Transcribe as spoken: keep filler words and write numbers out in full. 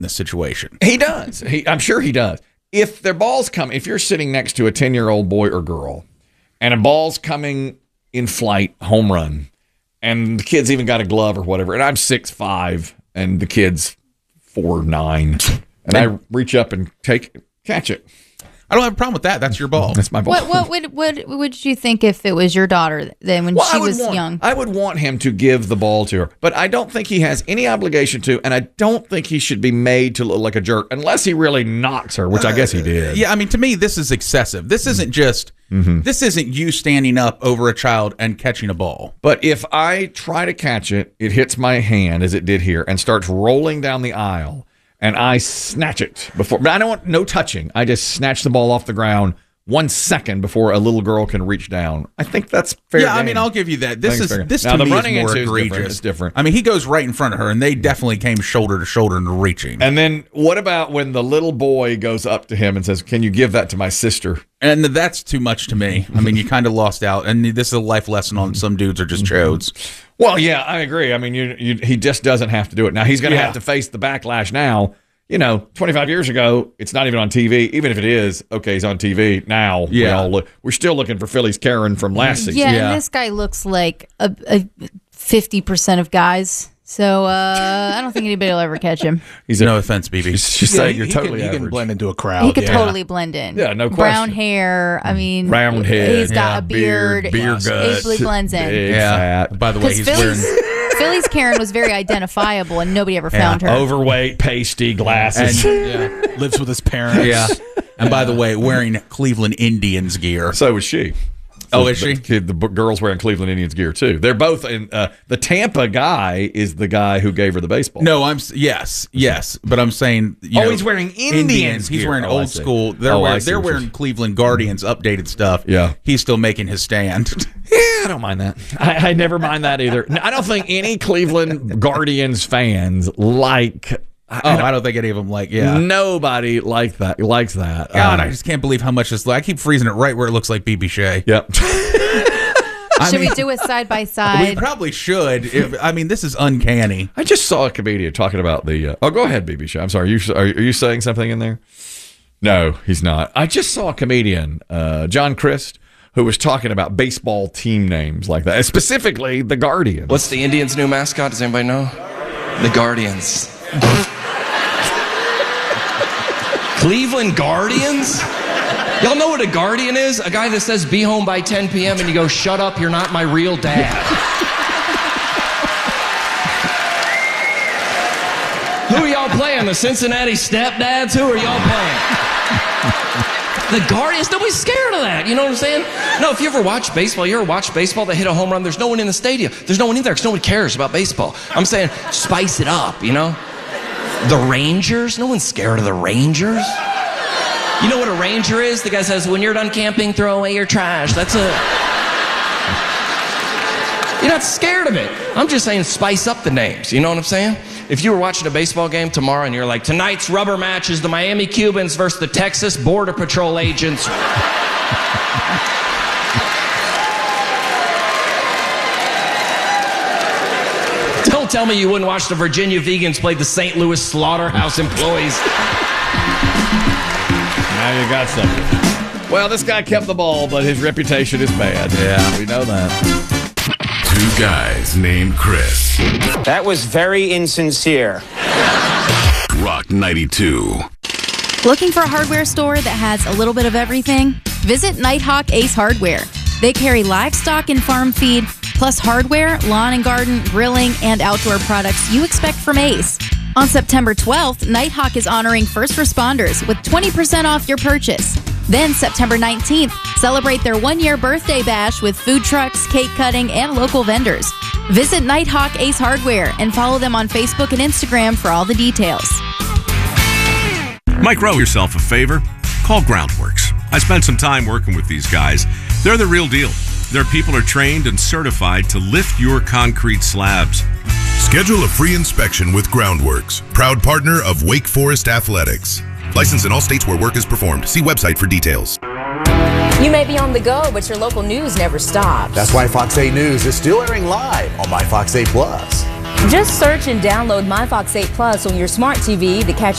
in this situation. He does. He, I'm sure he does. If their ball's coming, if you're sitting next to a ten-year-old boy or girl, and a ball's coming in flight, home run, and the kid's even got a glove or whatever, and I'm six five, and the kid's four nine, and I reach up and take catch it. I don't have a problem with that. That's your ball. That's my ball. What what would what would you think if it was your daughter then when well, she I would was want, young? I would want him to give the ball to her, but I don't think he has any obligation to, and I don't think he should be made to look like a jerk unless he really knocks her, which I guess he did. Uh, yeah, I mean, to me, this is excessive. This isn't just, mm-hmm. this isn't you standing up over a child and catching a ball. But if I try to catch it, it hits my hand as it did here and starts rolling down the aisle. And I snatch it before, but I don't want no touching. I just snatch the ball off the ground one second before a little girl can reach down. I think that's fair. Yeah, game. I mean, I'll give you that. This is this now, to the me running is more into egregious. Is different. It's different. I mean, he goes right in front of her, and they definitely came shoulder to shoulder and reaching. And then what about when the little boy goes up to him and says, "Can you give that to my sister?" And that's too much to me. I mean, you kind of lost out. And this is a life lesson on some dudes are just chodes. Well, yeah, I agree. I mean, you, you, he just doesn't have to do it. Now, he's going to Yeah. have to face the backlash now. You know, twenty-five years ago, it's not even on T V. Even if it is, okay, he's on T V now. We Yeah. all look, we're still looking for Philly's Karen from last season. Yeah, Yeah. and this guy looks like a, a fifty percent of guys. So uh, I don't think anybody will ever catch him. He's a, No offense, B B. She's saying you're he totally can, he can average. blend into a crowd. He could yeah. totally blend in. Yeah, no Brown question. hair. I mean, Round head. He's got yeah, a beard. beer He gut. easily blends in. Big Yeah. fat. By the way, Because he's wearing. Philly's, Philly's Karen was very identifiable, and nobody ever Yeah. found her. Overweight, pasty, glasses. And, Yeah. Lives with his parents. yeah. And by the way, wearing Cleveland Indians gear. So was she. Oh, is the, she? The, the b- girl's wearing Cleveland Indians gear, too. They're both in. Uh, the Tampa guy is the guy who gave her the baseball. No, I'm s- yes, yes, but I'm saying you Oh, know, he's wearing Indians He's gear. wearing Oh, I old see. school. They're Oh, I wearing, see they're what you're wearing Cleveland Guardians updated stuff. Yeah. He's still making his stand. Yeah, I don't mind that. I, I never mind that either. No, I don't think any Cleveland Guardians fans like. Oh, I don't think any of them like. Yeah. Nobody like that likes that. God, Um, I just can't believe how much this. I keep freezing it right where it looks like B B Shea. Yep. I Should mean, we do it side by we side? probably should. If, I mean, this is uncanny. I just saw a comedian talking about the. Uh, oh, go ahead, B B Show. I'm sorry. You are, are you saying something in there? No, he's not. I just saw a comedian, uh, John Christ, who was talking about baseball team names like that, specifically the Guardians. What's the Indians' new mascot? Does anybody know? The Guardians. Cleveland Guardians? Y'all know what a guardian is? A guy that says be home by ten p.m. and you go, shut up, you're not my real dad. Who are y'all playing? The Cincinnati Stepdads? Who are y'all playing? The Guardians? Nobody's scared of that. You know what I'm saying? No, if you ever watch baseball, you ever watch baseball, they hit a home run, there's no one in the stadium. There's no one in there because no one cares about baseball. I'm saying spice it up, you know? The Rangers? No one's scared of the Rangers. You know what a Ranger is? The guy says, when you're done camping, throw away your trash. That's a... You're not scared of it. I'm just saying spice up the names. You know what I'm saying? If you were watching a baseball game tomorrow and you're like, tonight's rubber match is the Miami Cubans versus the Texas Border Patrol agents. Don't tell me you wouldn't watch the Virginia Vegans play the Saint Louis Slaughterhouse employees. Now you got something. Well, this guy kept the ball, but his reputation is bad. Yeah. We know that. Two guys named Chris. That was very insincere. Rock ninety-two. Looking for a hardware store that has a little bit of everything? Visit Nighthawk Ace Hardware. They carry livestock and farm feed, plus hardware, lawn and garden, grilling, and outdoor products you expect from Ace. On September twelfth, Nighthawk is honoring first responders with twenty percent off your purchase. Then September nineteenth, celebrate their one-year birthday bash with food trucks, cake cutting, and local vendors. Visit Nighthawk Ace Hardware and follow them on Facebook and Instagram for all the details. Micro yourself a favor. Call Groundworks. I spent some time working with these guys. They're the real deal. Their people are trained and certified to lift your concrete slabs. Schedule a free inspection with Groundworks, proud partner of Wake Forest Athletics. Licensed in all states where work is performed. See website for details. You may be on the go, but your local news never stops. That's why Fox eight News is still airing live on My Fox eight Plus. Just search and download My Fox eight Plus on your smart T V to catch